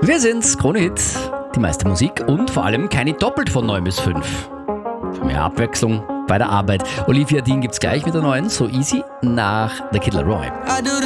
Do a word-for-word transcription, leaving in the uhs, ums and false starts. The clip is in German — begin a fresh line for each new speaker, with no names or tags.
Wir sind's, Krone Hit, die meiste Musik und vor allem keine doppelt von neun bis fünf. Für mehr Abwechslung bei der Arbeit. Olivia Dean gibt's gleich mit der neuen So Easy nach The Kid Laroi.
I do the